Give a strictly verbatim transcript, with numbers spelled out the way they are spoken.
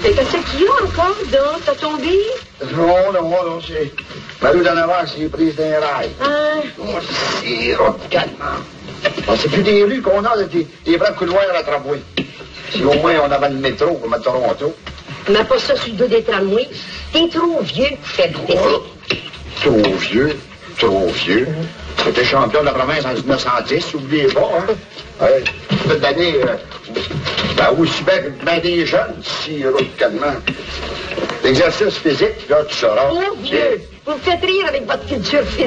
Mais qu'est-ce qu'il y a encore, donc? T'as tombé? Non, non, non, c'est... Ma rue d'en avant, c'est prise d'un rail. Hein? Oh, c'est radicalement. Bon, c'est plus des rues qu'on a, des, des vrais couloirs à la tramway. Si au moins on avait le métro comme à Toronto. Mais pas ça sur le dos des tramways. T'es trop vieux pour faire du T C. Oh, trop vieux, trop vieux. J'étais champion de la province en dix-neuf cent dix, oubliez pas, hein. Ouais, toute l'année, euh, ben, aussi bien que ben des jeunes, si radicalement. L'exercice physique, là, tu sauras. Oh, vieux! Vous me faites rire avec votre culture physique.